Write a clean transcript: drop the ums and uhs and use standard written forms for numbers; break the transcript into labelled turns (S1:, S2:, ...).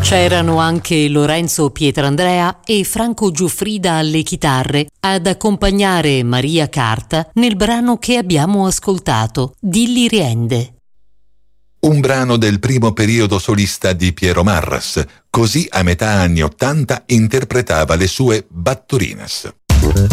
S1: C'erano anche Lorenzo Pietrandrea e Franco Giuffrida alle chitarre ad accompagnare Maria Carta nel brano che abbiamo ascoltato, Dilli Riende.
S2: Un brano del primo periodo solista di Piero Marras, così a metà anni '80 interpretava le sue Batturinas.